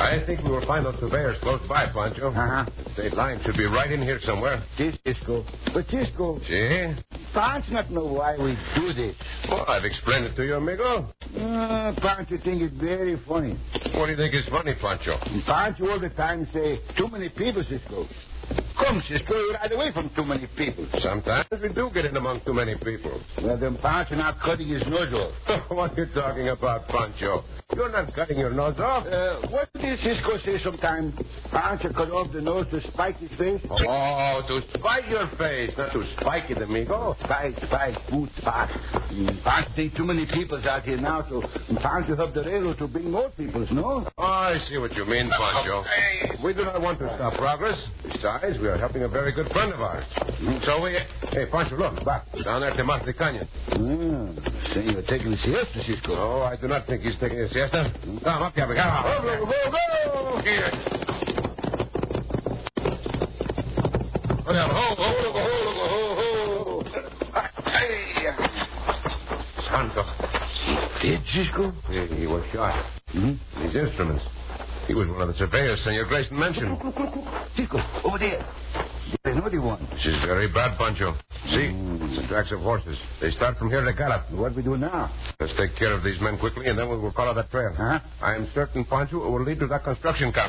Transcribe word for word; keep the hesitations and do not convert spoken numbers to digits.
I think we will find those surveyors close by, Pancho. Uh-huh. The state line should be right in here somewhere. This, Cisco. But, Cisco, See? Pancho not know why we do this. Well, I've explained it to you, amigo. Uh, Pancho think it's very funny. What do you think is funny, Pancho? Pancho all the time say, too many people, Cisco. Come, Cisco, you're right away from too many people. Sometimes we do get in among too many people. Well, then Pancho not cutting his nose off. What are you talking about, Pancho? You're not cutting your nose off. Uh, what did Cisco say sometimes? Pancho cut off the nose to spike his face? Oh, to spike your face, not to spike it, amigo. Spike, spike, good spike. Mm, Pancho think too many people's out here now, so Pancho help the railroad to bring more peoples, no? Oh, I see what you mean, Pancho. We do not want to stop progress. Besides, we are helping a very good friend of ours. So we... Hey, Pancho, look, back. Down there at Temarte Canyon. Ah, saying you're taking a siesta, Cisco. Oh, I do not think he's taking a siesta. Come up, Captain. Come on. Go, go, go, go! Here. Go down. Ho, ho, ho, ho, ho, ho. Hey. Santo. Dead, Cisco? He, he was shot. Mm-hmm. These instruments. He was one of the surveyors Senor Grayson mentioned. Cisco, over there. There's another one. This is very bad, Pancho. See? Mm. The tracks of horses. They start from here to gallop. What we do now? Let's take care of these men quickly, and then we will follow that trail. Huh? I am certain, Pancho, it will lead to that construction camp.